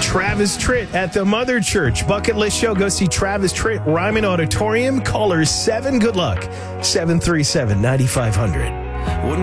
Travis Tritt at the Mother Church Bucket List Show. Go see Travis Tritt, Ryman Auditorium. Caller 7. Good luck. 737-9500.